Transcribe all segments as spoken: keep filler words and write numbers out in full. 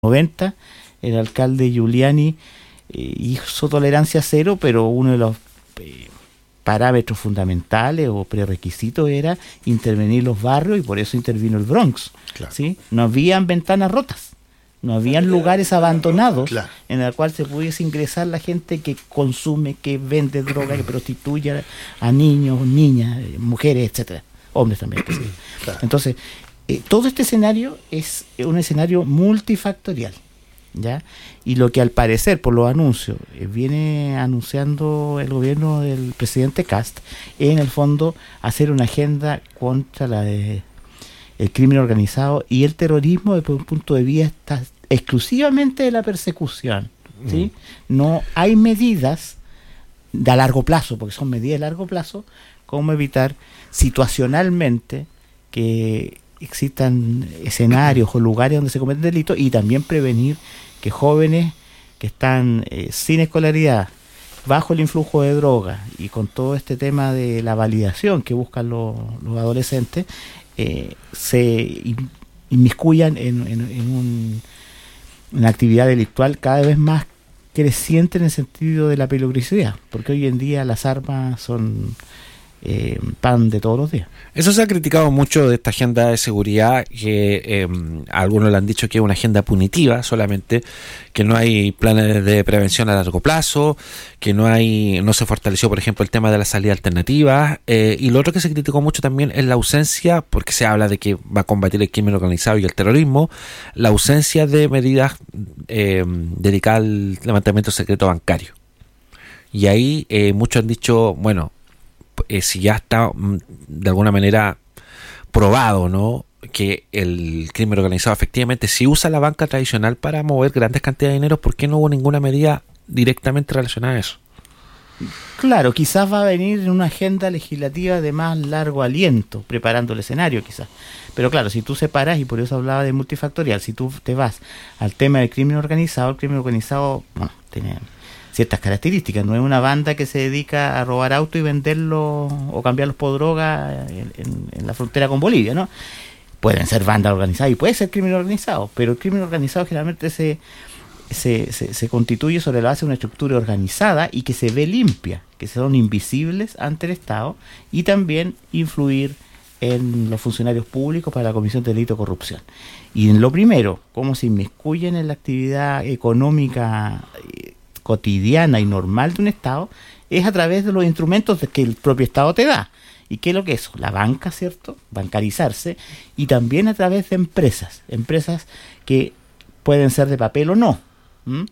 noventa, el alcalde Giuliani eh, hizo tolerancia cero, pero uno de los eh, parámetros fundamentales o prerequisitos era intervenir los barrios, y por eso intervino el Bronx. Claro. ¿Sí? No habían ventanas rotas, no habían lugares abandonados, claro, en el cual se pudiese ingresar la gente que consume, que vende droga, que prostituye a niños, niñas, mujeres, etcétera, hombres también. Claro. Entonces, eh, todo este escenario es un escenario multifactorial, ¿ya? Y lo que al parecer, por los anuncios, eh, viene anunciando el gobierno del presidente Kast, es en el fondo hacer una agenda contra la de el crimen organizado y el terrorismo desde un punto de vista exclusivamente de la persecución, ¿sí? Mm. No hay medidas de a largo plazo, porque son medidas de largo plazo, como evitar situacionalmente que existan escenarios o lugares donde se cometen delitos, y también prevenir que jóvenes que están eh, sin escolaridad, bajo el influjo de drogas y con todo este tema de la validación que buscan los, los adolescentes, eh, se inmiscuyan en, en, en un, una actividad delictual cada vez más creciente en el sentido de la peligrosidad, porque hoy en día las armas son Eh, pan de todos los días. Eso se ha criticado mucho de esta agenda de seguridad, que eh, algunos le han dicho que es una agenda punitiva solamente, que no hay planes de prevención a largo plazo, que no hay no se fortaleció, por ejemplo, el tema de la salida alternativa, eh, y lo otro que se criticó mucho también es la ausencia, porque se habla de que va a combatir el crimen organizado y el terrorismo, la ausencia de medidas eh, dedicadas al levantamiento secreto bancario. Y ahí eh, muchos han dicho, bueno, Eh, si ya está de alguna manera probado, ¿no?, que el crimen organizado efectivamente sí usa la banca tradicional para mover grandes cantidades de dinero, ¿por qué no hubo ninguna medida directamente relacionada a eso? Claro, quizás va a venir en una agenda legislativa de más largo aliento, preparando el escenario quizás. Pero claro, si tú separas, y por eso hablaba de multifactorial, si tú te vas al tema del crimen organizado, el crimen organizado, bueno, tiene ciertas características. No es una banda que se dedica a robar autos y venderlos o cambiarlos por droga en, en, en la frontera con Bolivia, ¿no? Pueden ser bandas organizadas y puede ser crimen organizado, pero el crimen organizado generalmente se, se, se, se constituye sobre la base de una estructura organizada y que se ve limpia, que son invisibles ante el Estado, y también influir en los funcionarios públicos para la comisión de delito de corrupción. Y en lo primero, cómo se inmiscuyen en la actividad económica eh, cotidiana y normal de un Estado, es a través de los instrumentos que el propio Estado te da. ¿Y qué es lo que es? La banca, ¿cierto? Bancarizarse, y también a través de empresas, empresas que pueden ser de papel o no. ¿Mm?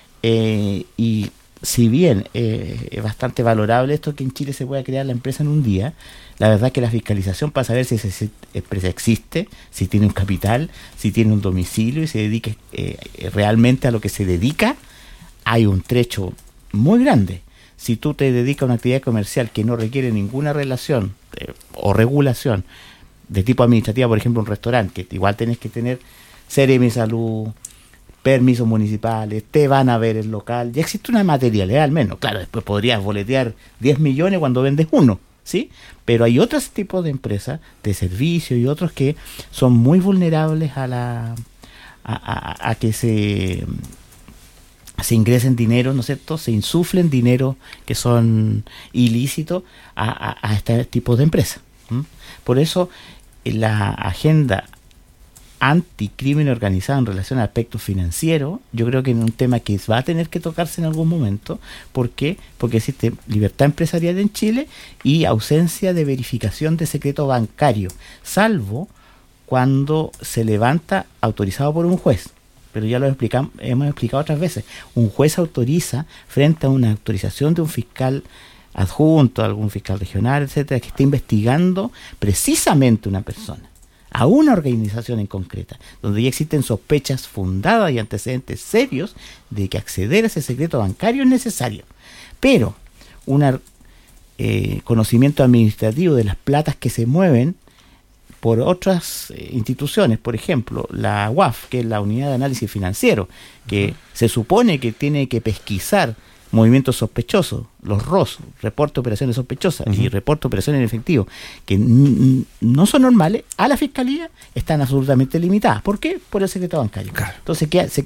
Eh, y si bien eh, es bastante valorable esto que en Chile se pueda crear la empresa en un día, la verdad es que la fiscalización para saber si esa empresa existe, si tiene un capital, si tiene un domicilio y se dedica eh, realmente a lo que se dedica, hay un trecho muy grande. Si tú te dedicas a una actividad comercial que no requiere ninguna relación eh, o regulación de tipo administrativa, por ejemplo un restaurante, que igual tenés que tener Seremi de Salud, permisos municipales, te van a ver el local, ya existe una materialidad al menos. Claro, después podrías boletear diez millones cuando vendes uno, ¿sí? Pero hay otros tipos de empresas, de servicios y otros que son muy vulnerables a la a, a, a que se... se ingresen dinero, ¿no es cierto?, se insuflen dinero que son ilícitos a, a, a este tipo de empresas. ¿Mm? Por eso la agenda anticrimen organizado en relación a aspectos financieros, yo creo que es un tema que va a tener que tocarse en algún momento. ¿Por qué? Porque existe libertad empresarial en Chile y ausencia de verificación de secreto bancario, salvo cuando se levanta autorizado por un juez. Pero ya lo explicamos, hemos explicado otras veces. Un juez autoriza frente a una autorización de un fiscal adjunto, algún fiscal regional, etcétera, que esté investigando precisamente una persona, a una organización en concreta, donde ya existen sospechas fundadas y antecedentes serios de que acceder a ese secreto bancario es necesario. Pero un eh, conocimiento administrativo de las platas que se mueven por otras eh, instituciones, por ejemplo, la U A F, que es la Unidad de Análisis Financiero, que uh-huh. se supone que tiene que pesquisar movimientos sospechosos, los R O S, reporte de operaciones sospechosas, uh-huh. y reporte de operaciones en efectivo, que n- no son normales, a la Fiscalía están absolutamente limitadas. ¿Por qué? Por el secreto bancario. Claro. Entonces queda, se